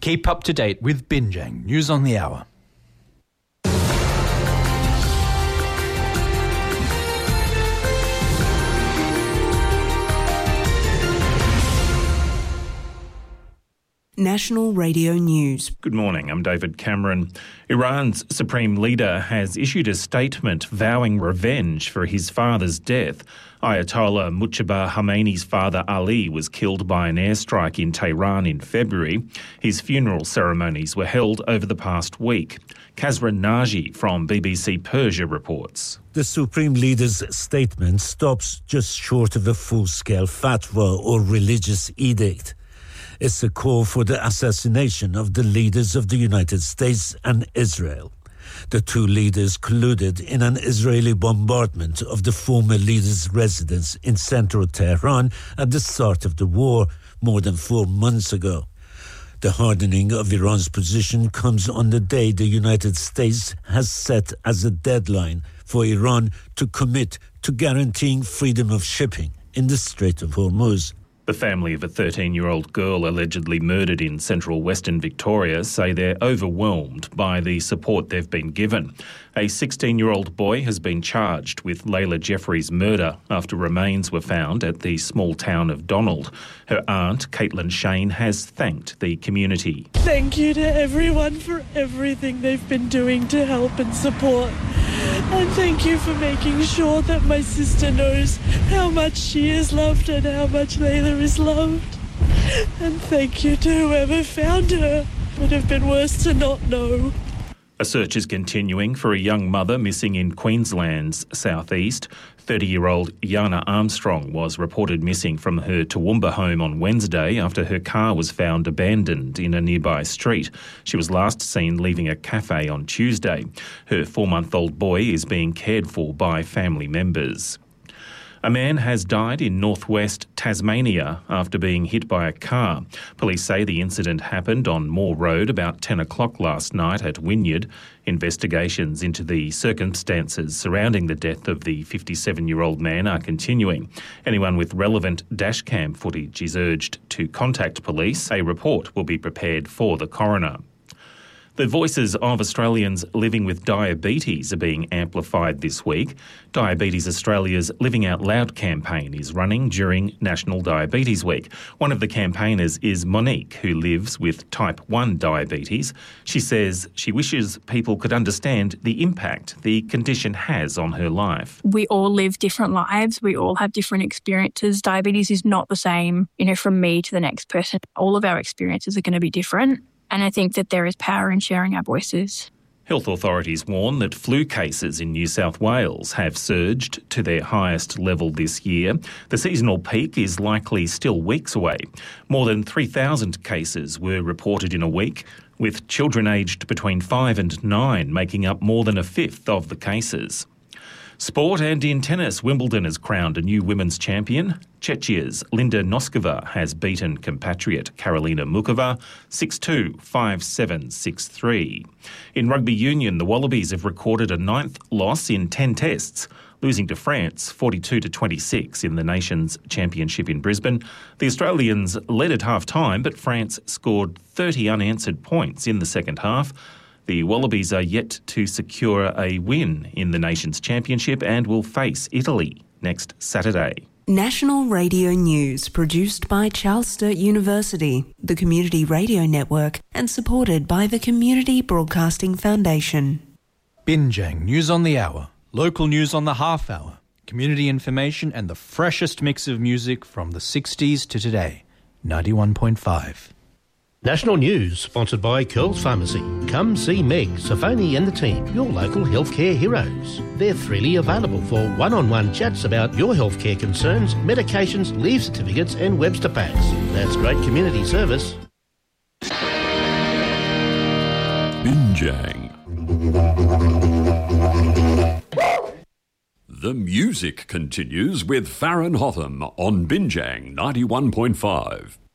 Keep up to date with Binjang News on the Hour. National Radio News. Good morning, I'm David Cameron. Iran's supreme leader has issued a statement vowing revenge for his father's death. Ayatollah Mujtaba Khomeini's father Ali was killed by an airstrike in Tehran in February. His funeral ceremonies were held over the past week. Kazran Naji from BBC Persia reports. The Supreme Leader's statement stops just short of a full-scale fatwa or religious edict. It's a call for the assassination of the leaders of the United States and Israel. The two leaders colluded in an Israeli bombardment of the former leader's residence in central Tehran at the start of the war more than 4 months ago. The hardening of Iran's position comes on the day the United States has set as a deadline for Iran to commit to guaranteeing freedom of shipping in the Strait of Hormuz. The family of a 13-year-old girl allegedly murdered in central Western Victoria say they're overwhelmed by the support they've been given. A 16-year-old boy has been charged with Layla Jeffrey's murder after remains were found at the small town of Donald. Her aunt, Caitlin Shane, has thanked the community. Thank you to everyone for everything they've been doing to help and support. And thank you for making sure that my sister knows how much she is loved and how much Layla is loved. And thank you to whoever found her. It would have been worse to not know. A search is continuing for a young mother missing in Queensland's southeast. 30-year-old Yana Armstrong was reported missing from her Toowoomba home on Wednesday after her car was found abandoned in a nearby street. She was last seen leaving a cafe on Tuesday. Her 4-month-old boy is being cared for by family members. A man has died in northwest Tasmania after being hit by a car. Police say the incident happened on Moore Road about 10 o'clock last night at Wynyard. Investigations into the circumstances surrounding the death of the 57-year-old man are continuing. Anyone with relevant dashcam footage is urged to contact police. A report will be prepared for the coroner. The voices of Australians living with diabetes are being amplified this week. Diabetes Australia's Living Out Loud campaign is running during National Diabetes Week. One of the campaigners is Monique, who lives with type 1 diabetes. She says she wishes people could understand the impact the condition has on her life. We all live different lives. We all have different experiences. Diabetes is not the same, from me to the next person. All of our experiences are going to be different. And I think that there is power in sharing our voices. Health authorities warn that flu cases in New South Wales have surged to their highest level this year. The seasonal peak is likely still weeks away. More than 3,000 cases were reported in a week, with children aged between 5 and 9 making up more than a fifth of the cases. Sport, and in tennis, Wimbledon has crowned a new women's champion. Czechia's Linda Noskova has beaten compatriot Karolina Mukova 6-2, 5-7, 6-3. In rugby union, the Wallabies have recorded a 9th loss in 10 tests, losing to France 42-26 in the nation's championship in Brisbane. The Australians led at half-time, but France scored 30 unanswered points in the second half. The Wallabies are yet to secure a win in the nation's championship and will face Italy next Saturday. National Radio News, produced by Charles Sturt University, the Community Radio Network, and supported by the Community Broadcasting Foundation. Binjang News on the Hour, local news on the half hour, community information and the freshest mix of music from the 60s to today. 91.5. National News, sponsored by Curls Pharmacy. Come see Meg, Safoni and the team, your local healthcare heroes. They're freely available for one-on-one chats about your healthcare concerns, medications, leave certificates and Webster packs. That's great community service. Binjang. The music continues with Farron Hotham on Binjang 91.5.